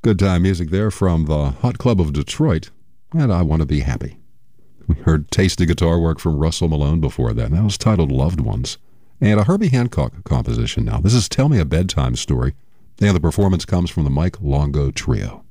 Good time music there from the Hot Club of Detroit, and I Want to Be Happy. We heard tasty guitar work from Russell Malone before that, and that was titled Loved Ones. And a Herbie Hancock composition now. This is Tell Me a Bedtime Story, and the performance comes from the Mike Longo Trio.